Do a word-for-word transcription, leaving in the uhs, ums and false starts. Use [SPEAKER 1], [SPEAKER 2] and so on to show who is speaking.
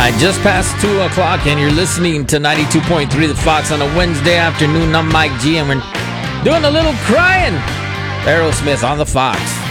[SPEAKER 1] right, just past two o'clock, and you're listening to ninety-two point three The Fox on a Wednesday afternoon. I'm Mike G, and we're doing a little crying. Aerosmith on The Fox.